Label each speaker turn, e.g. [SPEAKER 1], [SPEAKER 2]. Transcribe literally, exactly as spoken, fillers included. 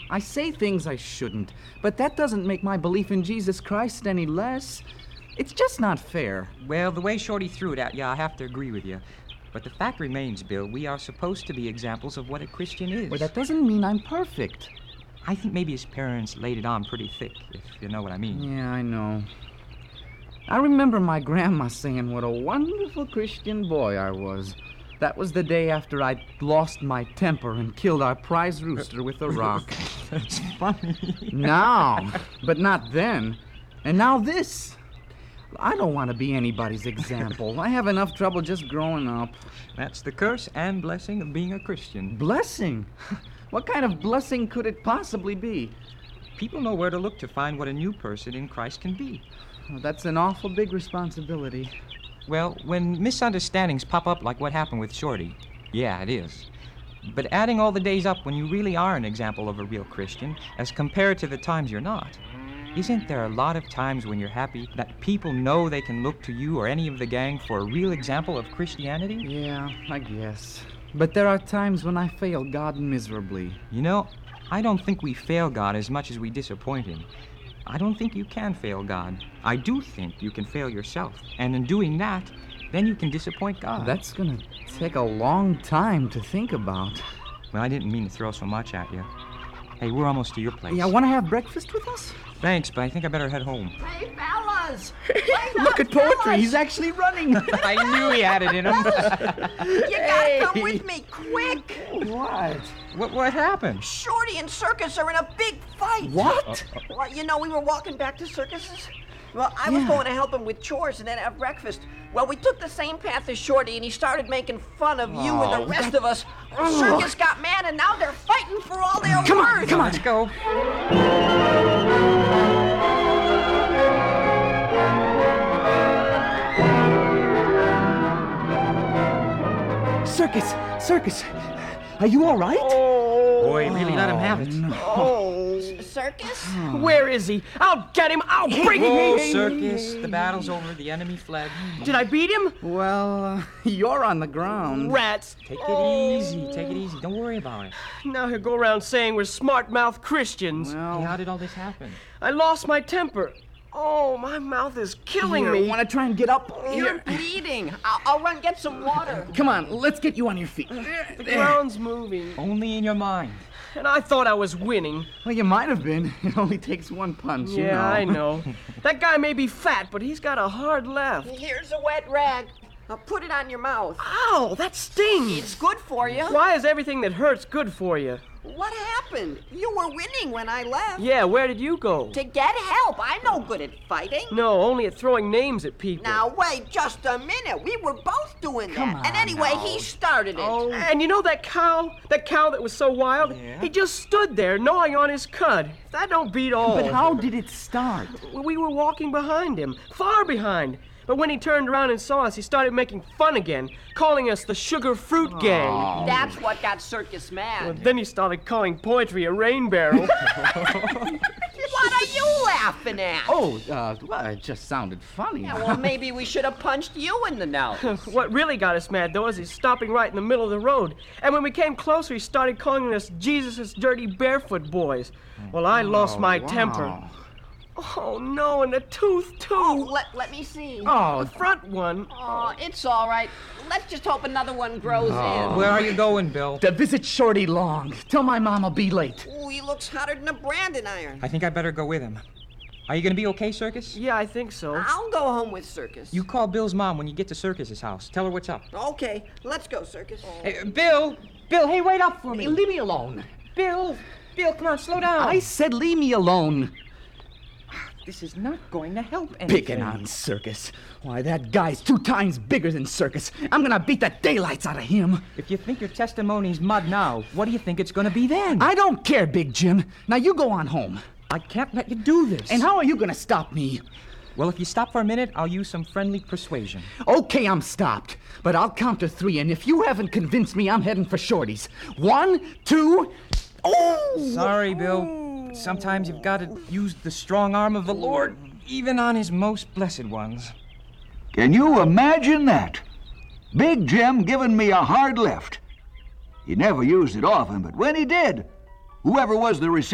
[SPEAKER 1] I say things I shouldn't, but that doesn't make my belief in Jesus Christ any less. It's just not fair.
[SPEAKER 2] Well, the way Shorty threw it at you, I have to agree with you. But the fact remains, Bill, we are supposed to be examples of what a Christian is.
[SPEAKER 1] But that doesn't mean I'm perfect.
[SPEAKER 2] I think maybe his parents laid it on pretty thick, if you know what I mean.
[SPEAKER 1] Yeah, I know. I remember my grandma saying what a wonderful Christian boy I was. That was the day after I'd lost my temper and killed our prize rooster with a rock.
[SPEAKER 2] That's funny.
[SPEAKER 1] Now, but not then. And now this. I don't want to be anybody's example. I have enough trouble just growing up.
[SPEAKER 2] That's the curse and blessing of being a Christian.
[SPEAKER 1] Blessing? What kind of blessing could it possibly be?
[SPEAKER 2] People know where to look to find what a new person in Christ can be.
[SPEAKER 1] Well, that's an awful big responsibility.
[SPEAKER 2] Well, when misunderstandings pop up like what happened with Shorty, yeah, it is. But adding all the days up when you really are an example of a real Christian, as compared to the times you're not, isn't there a lot of times when you're happy that people know they can look to you or any of the gang for a real example of Christianity?
[SPEAKER 1] Yeah, I guess. But there are times when I fail God miserably.
[SPEAKER 2] You know, I don't think we fail God as much as we disappoint Him. I don't think you can fail God. I do think you can fail yourself. And in doing that, then you can disappoint God.
[SPEAKER 1] That's gonna take a long time to think about.
[SPEAKER 2] Well, I didn't mean to throw so much at you. Hey, we're almost to your place.
[SPEAKER 1] Yeah, want to have breakfast with us?
[SPEAKER 2] Thanks, but I think I better head home.
[SPEAKER 3] Hey, fellas!
[SPEAKER 1] Look at Poetry. He's actually running.
[SPEAKER 2] I knew he had it in him.
[SPEAKER 3] You gotta come with me, quick!
[SPEAKER 1] What?
[SPEAKER 2] What, what happened?
[SPEAKER 3] Shorty and Circus are in a big fight.
[SPEAKER 1] What?
[SPEAKER 3] Well, you know, we were walking back to Circus's. Well, I was
[SPEAKER 1] Yeah.
[SPEAKER 3] going to help him with chores and then have breakfast. Well, we took the same path as Shorty, and he started making fun of you and
[SPEAKER 1] Oh,
[SPEAKER 3] the rest
[SPEAKER 1] that-
[SPEAKER 3] of us.
[SPEAKER 1] Oh.
[SPEAKER 3] Circus got mad, and now they're fighting for all their
[SPEAKER 1] Come on,
[SPEAKER 3] words.
[SPEAKER 1] come on.
[SPEAKER 2] Let's go.
[SPEAKER 1] Circus, Circus. Are you all right?
[SPEAKER 2] Boy, really let him have it.
[SPEAKER 3] Oh, Circus?
[SPEAKER 4] Where is he? I'll get him. I'll bring
[SPEAKER 2] Whoa,
[SPEAKER 4] him.
[SPEAKER 2] Circus. The battle's over. The enemy fled.
[SPEAKER 4] Did I beat him?
[SPEAKER 1] Well, uh, you're on the ground.
[SPEAKER 4] Rats.
[SPEAKER 2] Take it easy. Take it easy. Don't worry about it.
[SPEAKER 4] Now he'll go around saying we're smart-mouthed Christians.
[SPEAKER 1] Well,
[SPEAKER 2] Hey, how did all this happen?
[SPEAKER 4] I lost my temper. Oh, my mouth is killing
[SPEAKER 1] here,
[SPEAKER 4] me.
[SPEAKER 1] want to try and get up?
[SPEAKER 3] You're
[SPEAKER 1] Here.
[SPEAKER 3] bleeding. I'll, I'll run get some water.
[SPEAKER 1] Come on, let's get you on your feet.
[SPEAKER 4] The ground's moving.
[SPEAKER 2] Only in your mind.
[SPEAKER 4] And I thought I was winning.
[SPEAKER 1] Well, you might have been. It only takes one punch, you know.
[SPEAKER 4] Yeah, I know. That guy may be fat, but he's got a hard left.
[SPEAKER 3] Here's a wet rag. Now put it on your mouth.
[SPEAKER 4] Ow, that stings.
[SPEAKER 3] It's good for you.
[SPEAKER 4] Why is everything that hurts good for you?
[SPEAKER 3] What happened? You were winning when I left.
[SPEAKER 4] Yeah, where did you go?
[SPEAKER 3] To get help. I'm no good at fighting.
[SPEAKER 4] No, only at throwing names at people.
[SPEAKER 3] Now, wait just a minute. We were both doing
[SPEAKER 1] Come
[SPEAKER 3] that.
[SPEAKER 1] on
[SPEAKER 3] and anyway,
[SPEAKER 1] now.
[SPEAKER 3] he started it.
[SPEAKER 1] Oh.
[SPEAKER 4] And you know that cow? That cow that was so wild?
[SPEAKER 2] Yeah.
[SPEAKER 4] He just stood there gnawing on his cud. That don't beat all.
[SPEAKER 1] But how did it start?
[SPEAKER 4] We were walking behind him, far behind. But when he turned around and saw us, he started making fun again, calling us the Sugar Fruit Gang.
[SPEAKER 3] That's what got Circus mad.
[SPEAKER 4] Well, then he started calling Poetry a rain barrel.
[SPEAKER 3] What are you laughing at?
[SPEAKER 1] Oh, uh, well, it just sounded funny.
[SPEAKER 3] Yeah, well, maybe we should have punched you in the nose.
[SPEAKER 4] What really got us mad, though, is he's stopping right in the middle of the road. And when we came closer, he started calling us Jesus' dirty barefoot boys. Well, I lost
[SPEAKER 1] Oh,
[SPEAKER 4] my
[SPEAKER 1] wow.
[SPEAKER 4] temper. Oh, no, and the tooth, too.
[SPEAKER 3] Oh, let, let me see.
[SPEAKER 1] Oh,
[SPEAKER 4] The front one.
[SPEAKER 3] Oh, it's all right. Let's just hope another one grows in.
[SPEAKER 2] Where are you going, Bill?
[SPEAKER 1] to visit Shorty Long. Tell my mom I'll be late.
[SPEAKER 3] Ooh, he looks hotter than a branding iron.
[SPEAKER 2] I think I better go with him. Are you gonna be okay, Circus?
[SPEAKER 4] Yeah, I think so.
[SPEAKER 3] I'll go home with Circus.
[SPEAKER 2] You call Bill's mom when you get to Circus's house. Tell her what's up.
[SPEAKER 3] Okay, let's go, Circus.
[SPEAKER 2] Hey, Bill! Bill, hey, wait up for me.
[SPEAKER 1] Leave me alone.
[SPEAKER 2] Bill! Bill, come on, slow down.
[SPEAKER 1] I said leave me alone.
[SPEAKER 2] This is not going to help anything.
[SPEAKER 1] Picking on Circus. Why, that guy's two times bigger than Circus. I'm gonna beat the daylights out of him.
[SPEAKER 2] If you think your testimony's mud now, what do you think it's gonna be then?
[SPEAKER 1] I don't care, Big Jim. Now you go on home.
[SPEAKER 2] I can't let you do this.
[SPEAKER 1] And how are you gonna stop me?
[SPEAKER 2] Well, if you stop for a minute, I'll use some friendly persuasion.
[SPEAKER 1] Okay, I'm stopped. But I'll count to three, and if you haven't convinced me, I'm heading for Shorty's. One, two... Oh!
[SPEAKER 2] Sorry, Bill. Sometimes you've got to use the strong arm of the Lord, even on his most blessed ones.
[SPEAKER 5] Can you imagine that? Big Jim giving me a hard lift. He never used it often, but when he did, whoever was the receiver